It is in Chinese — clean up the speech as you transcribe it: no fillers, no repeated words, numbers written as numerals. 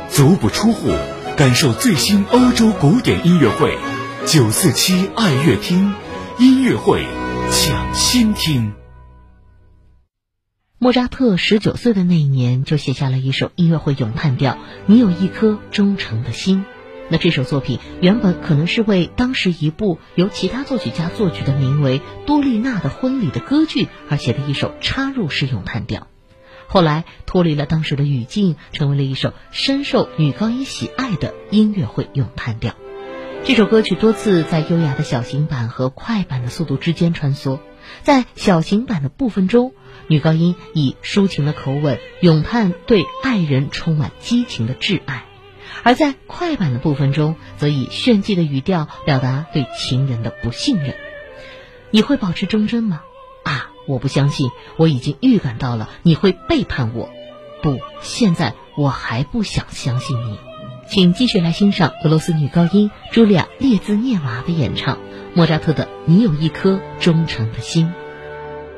足不出户，感受最新欧洲古典音乐会，947爱乐厅音乐会抢先听。 莫扎特19岁的那一年就写下了一首音乐会咏叹调《你有一颗忠诚的心》。那这首作品原本可能是为当时一部由其他作曲家作曲的名为《多丽娜的婚礼》的歌剧而写的一首插入式咏叹调，后来脱离了当时的语境，成为了一首深受女高音喜爱的音乐会咏叹调。这首歌曲多次在优雅的小型版和快板的速度之间穿梭，在小型版的部分中，女高音以抒情的口吻咏叹对爱人充满激情的挚爱，而在快板的部分中，则以炫技的语调表达对情人的不信任。你会保持忠贞吗？我不相信，我已经预感到了你会背叛我。不，现在我还不想相信你。请继续来欣赏俄罗斯女高音茱莉亚·列兹涅娃的演唱莫扎特的《你有一颗忠诚的心》。